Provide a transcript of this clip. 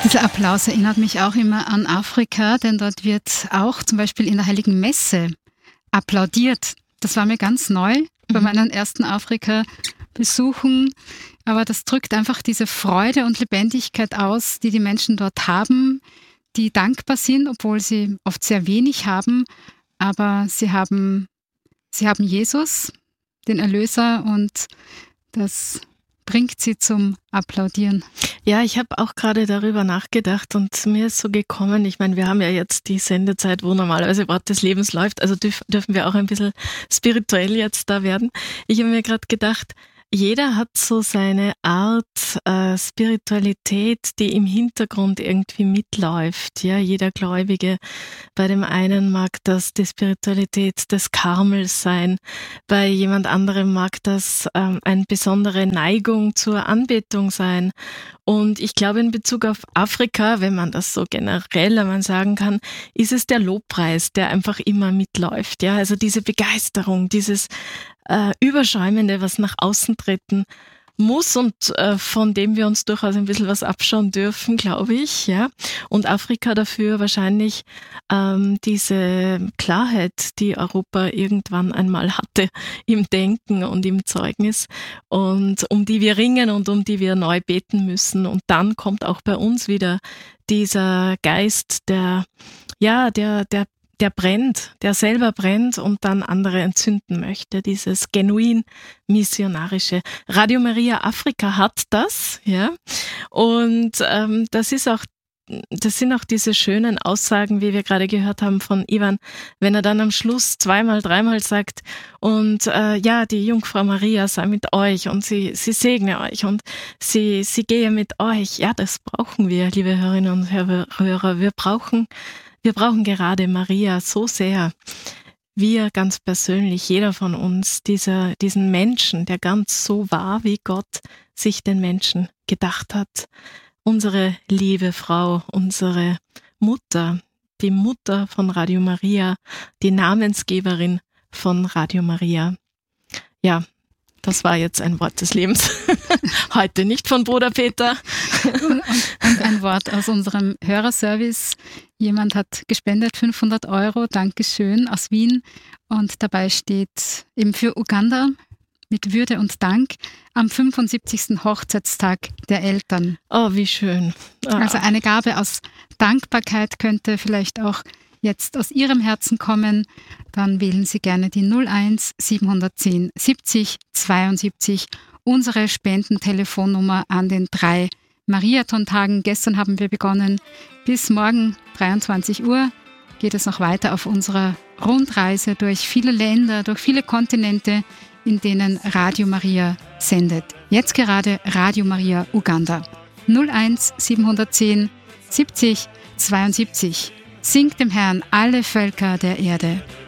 Dieser Applaus erinnert mich auch immer an Afrika, denn dort wird auch zum Beispiel in der Heiligen Messe applaudiert. Das war mir ganz neu bei meinen ersten Afrika-Besuchen. Aber das drückt einfach diese Freude und Lebendigkeit aus, die die Menschen dort haben, die dankbar sind, obwohl sie oft sehr wenig haben. Aber sie haben Jesus, den Erlöser, und das bringt sie zum Applaudieren. Ja, ich habe auch gerade darüber nachgedacht und mir ist so gekommen, ich meine, wir haben ja jetzt die Sendezeit, wo normalerweise Wort des Lebens läuft, also dürfen wir auch ein bisschen spirituell jetzt da werden. Ich habe mir gerade gedacht, jeder hat so seine Art Spiritualität, die im Hintergrund irgendwie mitläuft. Ja, jeder Gläubige. Bei dem einen mag das die Spiritualität des Karmels sein. Bei jemand anderem mag das eine besondere Neigung zur Anbetung sein. Und ich glaube, in Bezug auf Afrika, wenn man das so generell einmal sagen kann, ist es der Lobpreis, der einfach immer mitläuft. Ja, also diese Begeisterung, dieses Überschäumende, was nach außen treten muss und von dem wir uns durchaus ein bisschen was abschauen dürfen, glaube ich. Ja. Und Afrika dafür wahrscheinlich diese Klarheit, die Europa irgendwann einmal hatte im Denken und im Zeugnis und um die wir ringen und um die wir neu beten müssen. Und dann kommt auch bei uns wieder dieser Geist, der brennt, der selber brennt und dann andere entzünden möchte, dieses genuin missionarische. Radio Maria Afrika hat das, ja, und das sind auch diese schönen Aussagen, wie wir gerade gehört haben von Ivan, wenn er dann am Schluss zweimal, dreimal sagt und die Jungfrau Maria sei mit euch und sie segne euch und sie gehe mit euch. Ja, das brauchen wir, liebe Hörerinnen und Hörer. Wir brauchen gerade Maria so sehr. Wir ganz persönlich, jeder von uns, diesen Menschen, der ganz so war, wie Gott sich den Menschen gedacht hat. Unsere liebe Frau, unsere Mutter, die Mutter von Radio Maria, die Namensgeberin von Radio Maria. Ja, das war jetzt ein Wort des Lebens. Heute nicht von Bruder Peter. Und ein Wort aus unserem Hörerservice. Jemand hat gespendet 500 €, Dankeschön, aus Wien. Und dabei steht eben für Uganda mit Würde und Dank am 75. Hochzeitstag der Eltern. Oh, wie schön. Also eine Gabe aus Dankbarkeit könnte vielleicht auch jetzt aus Ihrem Herzen kommen. Dann wählen Sie gerne die 01 710 70 72, unsere Spendentelefonnummer an den 3 Mariathon-Tagen. Gestern haben wir begonnen. Bis morgen 23 Uhr geht es noch weiter auf unserer Rundreise durch viele Länder, durch viele Kontinente, in denen Radio Maria sendet. Jetzt gerade Radio Maria Uganda. 01 710 70 72. Singt dem Herrn alle Völker der Erde.